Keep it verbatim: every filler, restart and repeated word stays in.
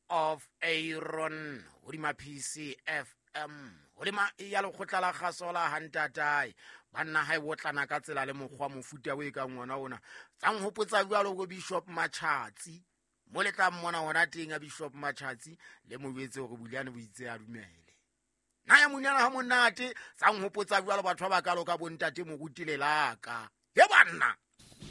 of Aaron hodima P C F M hodima ya lekgotla la kgaso la Hantatai banna ha e botlana ka tsela le mokgwa mofuta we ka ngwana ona tsang hopotsa jwalo go Bishop Machatsi mo le tla mmona hona teng a Bishop Machatsi le mo betse go buliane bo itse a dumele na ya munyana ha monate tsang hopotsa jwalo batho ba ka lo ka bontate mo gutile laka he banna